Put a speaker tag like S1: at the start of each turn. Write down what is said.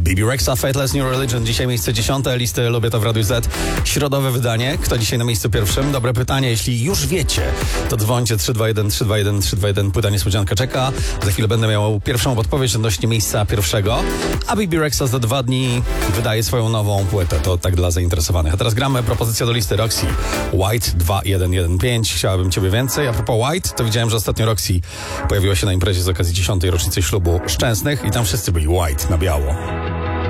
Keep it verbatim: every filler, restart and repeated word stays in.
S1: B B Rexa, Fateless New Religion. Dzisiaj miejsce dziesiąte listy Lubię to w Radiu Z. Środowe wydanie. Kto dzisiaj na miejscu pierwszym? Dobre pytanie. Jeśli już wiecie, to dzwońcie trzy dwa jeden, trzy dwa jeden, trzy dwa jeden. Płyta niespodzianka czeka. Za chwilę będę miał pierwszą odpowiedź odnośnie miejsca pierwszego. A B B Rexa za dwa dni wydaje swoją nową płytę. To tak dla zainteresowanych. A teraz gramy propozycja do listy Roxy. White dwa jeden jeden pięć. Chciałabym ciebie więcej. A propos White, to widziałem, że ostatnio Roxy pojawiła się na imprezie z okazji dziesiątej rocznicy ślubu Szczęsnych i tam wszyscy byli white na biało.